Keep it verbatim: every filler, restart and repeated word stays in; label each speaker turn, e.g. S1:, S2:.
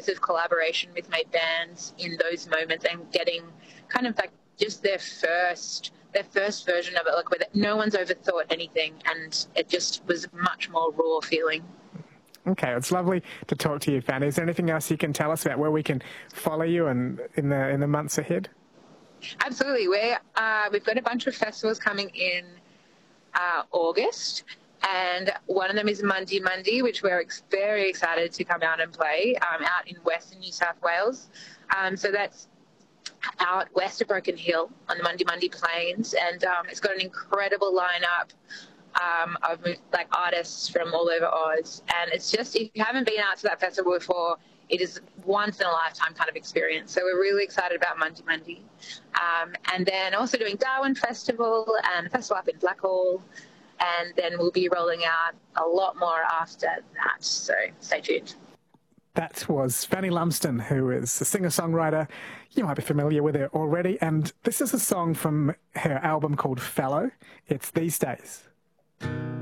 S1: of collaboration with my bands in those moments and getting kind of like just their first their first version of it, like where no one's overthought anything, and it just was much more raw feeling.
S2: Okay, it's lovely to talk to you, Fanny. Is there anything else you can tell us about where we can follow you and in the in the months ahead?
S1: Absolutely. We're, uh, we've got a bunch of festivals coming in uh, August, and one of them is Mundi Mundi, which we're ex- very excited to come out and play um, out in Western New South Wales. Um, so that's out west of Broken Hill on the Mundi Mundi Plains, and um, it's got an incredible lineup um, of like artists from all over Oz. And it's just, if you haven't been out to that festival before, it is once in a lifetime kind of experience. So we're really excited about Mundi Mundi. Um, and then also doing Darwin Festival and Festival up in Blackhall. And then we'll be rolling out a lot more after that. So stay tuned.
S2: That was Fanny Lumsden, who is a singer-songwriter. You might be familiar with her already. And this is a song from her album called Fellow. It's These Days.